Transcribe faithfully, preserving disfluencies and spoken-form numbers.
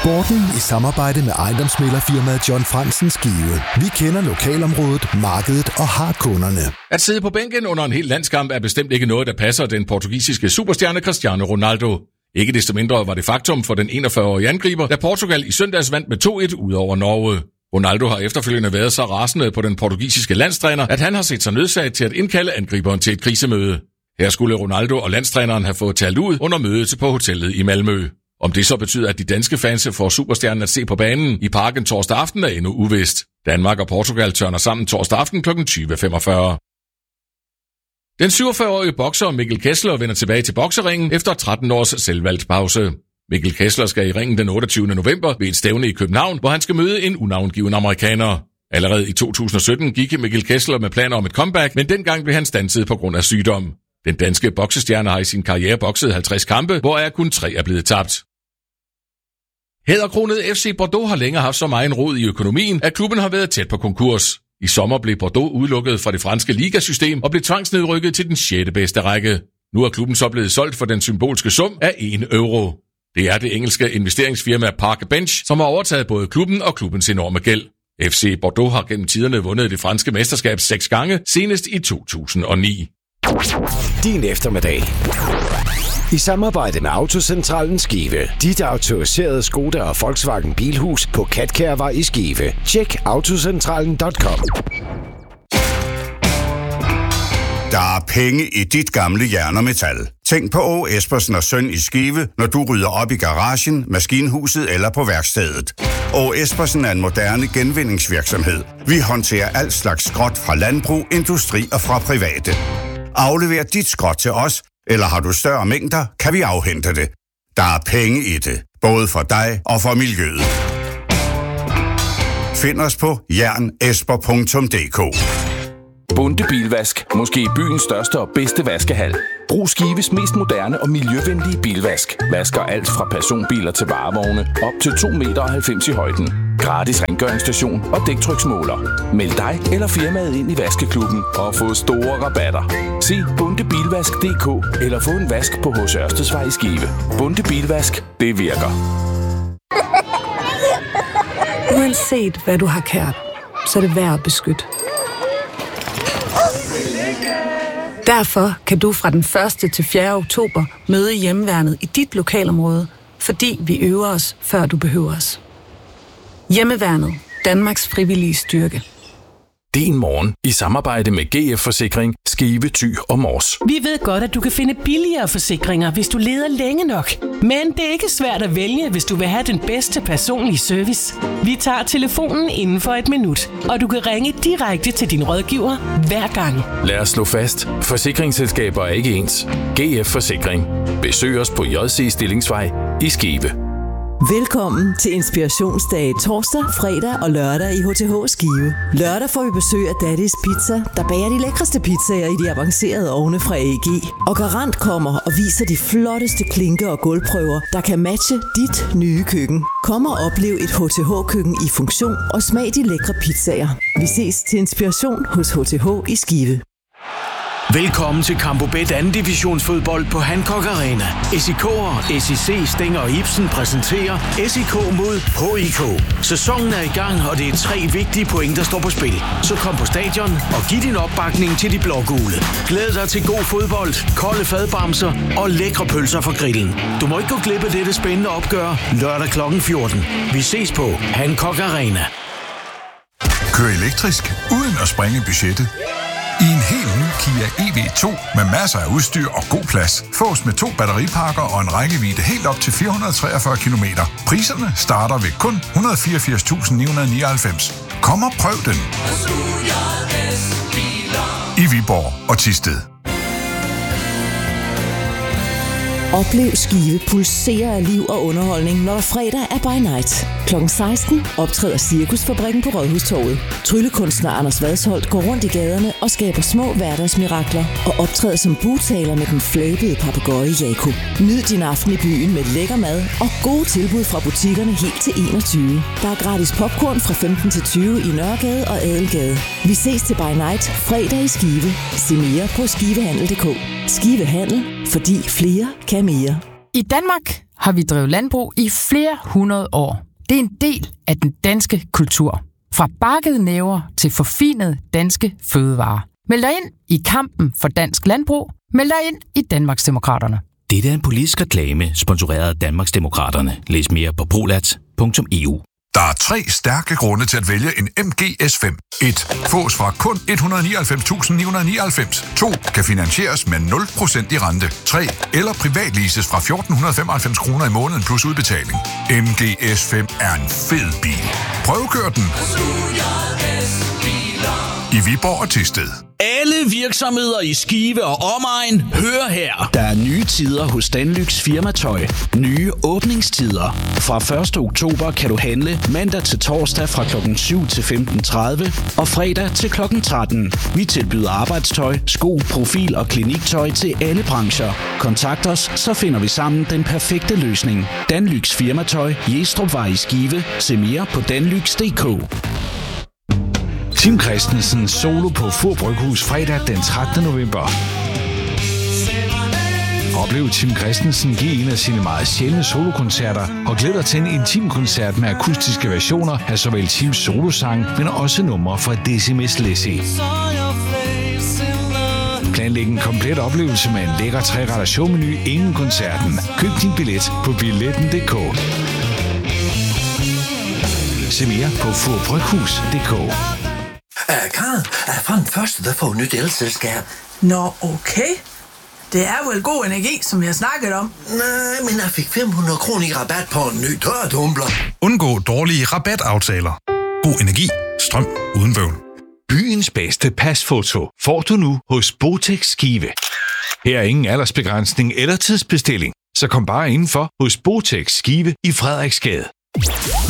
Sporten i samarbejde med ejendomsmæglerfirmaet John Fransen Skive. Vi kender lokalområdet, markedet og har kunderne. At sidde på bænken under en hel landskamp er bestemt ikke noget, der passer den portugisiske superstjerne Cristiano Ronaldo. Ikke desto mindre var det faktum for den enogfyrre-årige angriber, da Portugal i søndags vandt med to et ud over Norge. Ronaldo har efterfølgende været så rasende på den portugisiske landstræner, at han har set sig nødsaget til at indkalde angriberen til et krisemøde. Her skulle Ronaldo og landstræneren have fået talt ud under mødet på hotellet i Malmø. Om det så betyder, at de danske fans får superstjernen at se på banen i parken torsdag aften, er endnu uvist. Danmark og Portugal tørner sammen torsdag aften kl. tyve femogfyrre. Den syvogfyrre-årige bokser Mikkel Kessler vender tilbage til bokseringen efter tretten års selvvalgt pause. Mikkel Kessler skal i ringen den otteogtyvende november ved et stævne i København, hvor han skal møde en unavngiven amerikaner. Allerede i to tusind og sytten gik Mikkel Kessler med planer om et comeback, men dengang blev han standset på grund af sygdom. Den danske boksestjerne har i sin karriere bokset halvtreds kampe, hvoraf kun tre er blevet tabt. Hæderkronet F C Bordeaux har længere haft så meget rod i økonomien, at klubben har været tæt på konkurs. I sommer blev Bordeaux udelukket fra det franske ligasystem og blev tvangsnedrykket til den sjette bedste række. Nu er klubben så blevet solgt for den symbolske sum af en euro. Det er det engelske investeringsfirma Park Bench, som har overtaget både klubben og klubbens enorme gæld. F C Bordeaux har gennem tiderne vundet det franske mesterskab seks gange, senest i to tusind og ni. Din eftermiddag. I samarbejde med Autocentralen Skive. Dit autoriserede Skoda og Volkswagen Bilhus på Katkærvej i Skive. Tjek autocentralen punktum com. Der er penge i dit gamle jern og metal. Tænk på Å Espersen og Søn i Skive, når du rydder op i garagen, maskinhuset eller på værkstedet. Å Espersen er en moderne genvindingsvirksomhed. Vi håndterer alt slags skrot fra landbrug, industri og fra private. Aflever dit skrot til os, eller har du større mængder, kan vi afhente det. Der er penge i det, både for dig og for miljøet. Find os på jern esper punktum d k. Bunde Bilvask. Måske byens største og bedste vaskehal. Brug Skives mest moderne og miljøvenlige bilvask. Vasker alt fra personbiler til varevogne op til to komma halvfems meter i højden. Gratis rengøringsstation og dæktryksmåler. Meld dig eller firmaet ind i vaskeklubben og få store rabatter. Se bunde bilvask punktum d k eller få en vask på H C Ørstedsvej i Skive. Bunde Bilvask, det virker. Uanset hvad du har kært, så er det værd at beskytte. Derfor kan du fra den første til fjerde oktober møde Hjemmeværnet i dit lokalområde, fordi vi øver os, før du behøver os. Hjemmeværnet. Danmarks frivillige styrke. Din morgen i samarbejde med G F Forsikring, Skive, Thy og Mors. Vi ved godt, at du kan finde billigere forsikringer, hvis du leder længe nok. Men det er ikke svært at vælge, hvis du vil have den bedste personlige service. Vi tager telefonen inden for et minut, og du kan ringe direkte til din rådgiver hver gang. Lad os slå fast. Forsikringsselskaber er ikke ens. G F Forsikring. Besøg os på J C Stillingsvej i Skive. Velkommen til Inspirationsdag torsdag, fredag og lørdag i H T H Skive. Lørdag får vi besøg af Daddy's Pizza, der bager de lækreste pizzaer i de avancerede ovne fra A G. Og Garant kommer og viser de flotteste klinker og gulvprøver, der kan matche dit nye køkken. Kom og oplev et H T H-køkken i funktion og smag de lækre pizzaer. Vi ses til Inspiration hos H T H i Skive. Velkommen til Campo Bet anden divisionsfodbold på Hancock Arena. S I K'er, S I C, Stænger og Ibsen præsenterer S I K mod H I K. Sæsonen er i gang, og det er tre vigtige point, der står på spil. Så kom på stadion og giv din opbakning til de blågule. Glæd dig til god fodbold, kolde fadbamser og lækre pølser fra grillen. Du må ikke gå glip af dette spændende opgør lørdag klokken fjorten. Vi ses på Hancock Arena. Kør elektrisk uden at sprænge budgettet. I en helt ny Kia E V to med masser af udstyr og god plads. Fås med to batteripakker og en rækkevidde helt op til fire hundrede og treogfyrre kilometer. Priserne starter ved kun et hundrede og fireogfirs tusind ni hundrede og nioghalvfems. Kom og prøv den. I Viborg og Thisted. Oplev Skive pulsere af liv og underholdning, når fredag er by night. klokken seksten optræder Cirkusfabrikken på Rådhustorvet. Tryllekunstner Anders Vadsholt går rundt i gaderne og skaber små hverdagsmirakler og optræder som bugtaler med den flabede papegøje Jakob. Nyd din aften i byen med lækker mad og gode tilbud fra butikkerne helt til enogtyve. Der er gratis popcorn fra femten til tyve i Nørregade og Adelgade. Vi ses til by night fredag i Skive. Se mere på skivehandel punktum d k. Skive Handel, fordi flere kan mere. I Danmark har vi drevet landbrug i flere hundrede år. Det er en del af den danske kultur. Fra bakkede næver til forfinede danske fødevarer. Meld dig ind i kampen for dansk landbrug. Meld dig ind i Danmarksdemokraterne. Dette er en politisk reklame, sponsoreret af Danmarksdemokraterne. Læs mere på brolat punktum e u. Der er tre stærke grunde til at vælge en M G S fem. et. Fås fra kun et hundrede og nioghalvfems tusind ni hundrede og nioghalvfems. to. Kan finansieres med nul procent i rente. tre. Eller privatleases fra fjorten femoghalvfems kroner i måneden plus udbetaling. M G S fem er en fed bil. Prøvekør den i Viborg og Thisted. Alle virksomheder i Skive og omegn, hør her. Der er nye tider hos Danlyx Firmatøj. Nye åbningstider. Fra første oktober kan du handle mandag til torsdag fra klokken syv til femten tredive og fredag til klokken tretten. Vi tilbyder arbejdstøj, sko, profil og kliniktøj til alle brancher. Kontakt os, så finder vi sammen den perfekte løsning. Danlyx Firmatøj, Jestrupvej i Skive. Se mere på danlyx punktum d k. Tim Christensen solo på Fur Bryghus fredag den trettende november. Oplev Tim Christensen give en af sine meget sjældne solokoncerter og glæd dig til en intim koncert med akustiske versioner af såvel Tims solosang, men også numre fra Decimus Lizzy. Planlæg en komplet oplevelse med en lækker tre-retters showmenu inden koncerten. Køb din billet på billetten punktum d k. Se mere på fur bryghus punktum d k. Uh, Karen, jeg er fra den første, der får nyt elselskab. Nå, okay. Det er vel god energi, som vi har snakket om. Nej, men jeg fik fem hundrede kroner i rabat på en ny tørretumbler. Undgå dårlige rabataftaler. God energi. Strøm uden bøvl. Byens bedste pasfoto får du nu hos Botex Skive. Her er ingen aldersbegrænsning eller tidsbestilling, så kom bare indenfor hos Botex Skive i Frederiksgade.